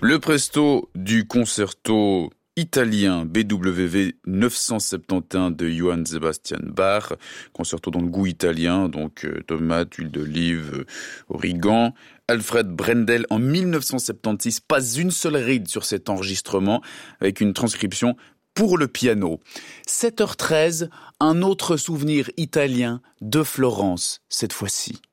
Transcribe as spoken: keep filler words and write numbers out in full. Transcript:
Le presto du concerto italien B W V neuf cent soixante-onze de Johann Sebastian Bach, concerto dans le goût italien, donc euh, tomates, huile d'olive, euh, origan. Alfred Brendel en mille neuf cent soixante-seize, pas une seule ride sur cet enregistrement, avec une transcription pour le piano. sept heures treize, un autre souvenir italien de Florence cette fois-ci.